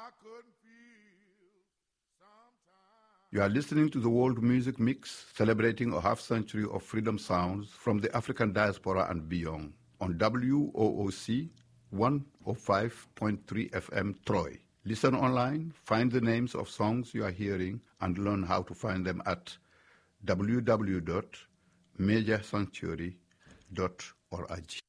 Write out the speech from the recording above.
You are listening to the World Music Mix, celebrating a half-century of freedom sounds from the African diaspora and beyond, on WOOC 105.3 FM Troy. Listen online, find the names of songs you are hearing, and learn how to find them at www.mediasanctuary.org.